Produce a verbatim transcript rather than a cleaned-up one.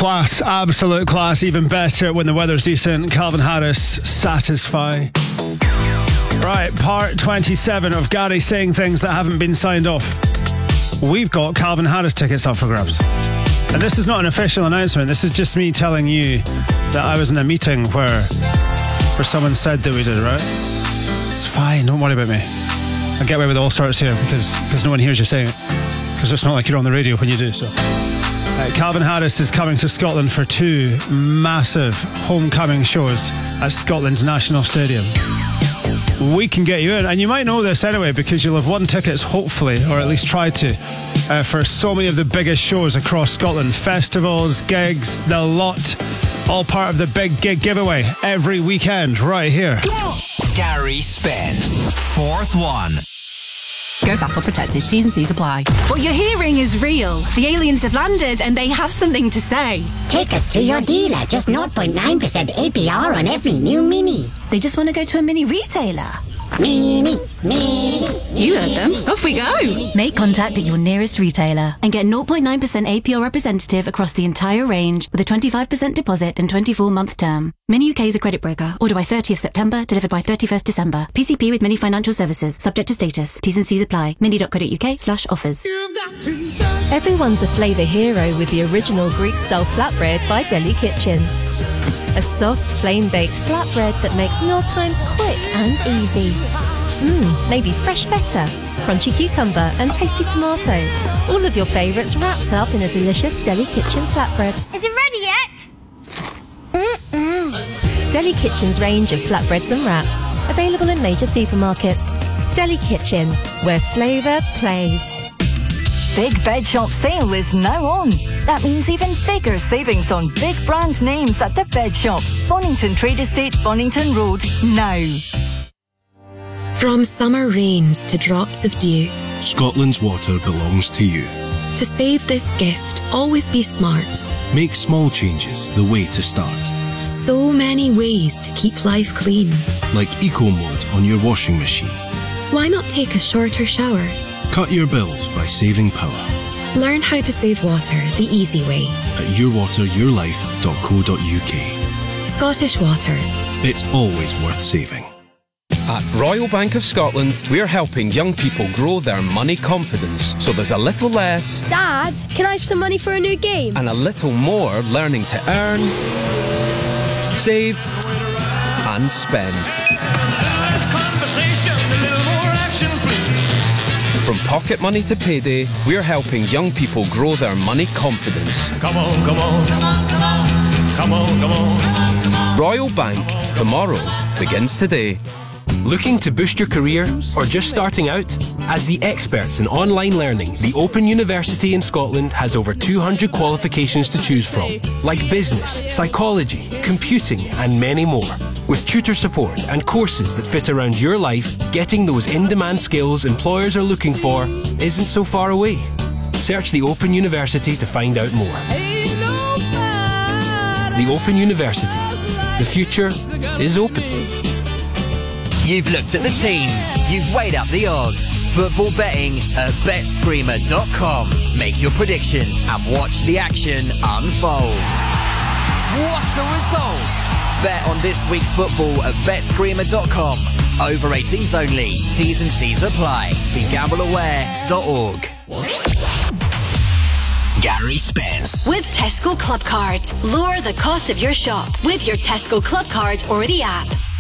Class, absolute class, even better when the weather's decent. Calvin Harris, Satisfy. Right, part twenty-seven of Gary saying things that haven't been signed off. We've got Calvin Harris tickets up for grabs. And this is not an official announcement, this is just me telling you that I was in a meeting where, where someone said that we did, right? It's fine, don't worry about me. I get away with all sorts here because, because no one hears you saying it. Because it's not like you're on the radio when you do, so... Uh, Calvin Harris is coming to Scotland for two massive homecoming shows at Scotland's National Stadium. We can get you in, and you might know this anyway because you'll have won tickets, hopefully, or at least tried to, uh, for so many of the biggest shows across Scotland. Festivals, gigs, the lot, all part of the big gig giveaway every weekend right here. Gary Spence, fourth one. Go Battle Protected. T's and C's apply. What you're hearing is real. The aliens have landed and they have something to say. Take us to your dealer. Just zero point nine percent A P R on every new Mini. They just want to go to a mini retailer. Mini, Mini. You heard them. Off we go. Make contact at your nearest retailer and get zero point nine percent A P R representative across the entire range with a twenty-five percent deposit and twenty-four month term. Mini U K is a credit broker. Order by thirtieth September, delivered by thirty-first December. P C P with Mini Financial Services. Subject to status. T's and C's apply. mini.co.uk slash offers. Everyone's a flavour hero with the original Greek-style flatbread by Deli Kitchen. A soft, flame-baked flatbread that makes mealtimes quick and easy. Mmm, maybe fresh feta, crunchy cucumber and tasty tomato. All of your favourites wrapped up in a delicious Deli Kitchen flatbread. Is it ready yet? Mm-mm. Deli Kitchen's range of flatbreads and wraps, available in major supermarkets. Deli Kitchen, where flavour plays. Big Bed Shop sale is now on. That means even bigger savings on big brand names at the Bed Shop. Bonington Trade Estate, Bonington Road, now. From summer rains to drops of dew, Scotland's water belongs to you. To save this gift, always be smart. Make small changes the way to start. So many ways to keep life clean. Like Eco Mode on your washing machine. Why not take a shorter shower? Cut your bills by saving power. Learn how to save water the easy way. At your water your life dot co dot uk. Scottish Water. It's always worth saving. At Royal Bank of Scotland, we're helping young people grow their money confidence. So there's a little less... Dad, can I have some money for a new game? And a little more learning to earn, save and spend. From pocket money to payday, we're helping young people grow their money confidence. Come on, come on, come on, come on, come on, come on, come on. Royal Bank, tomorrow begins today. Looking to boost your career or just starting out? As the experts in online learning, the Open University in Scotland has over two hundred qualifications to choose from, like business, psychology, computing and many more. With tutor support and courses that fit around your life, getting those in-demand skills employers are looking for isn't so far away. Search the Open University to find out more. The Open University. The future is open. You've looked at the teams, you've weighed up the odds. Football betting at bet screamer dot com. Make your prediction and watch the action unfold. What a result! Bet on this week's football at bet screamer dot com. Over eighteens only. T's and C's apply. Be gamble aware dot org. Gary Spence. With Tesco Club Card. Lower the cost of your shop with your Tesco Club Card or the app.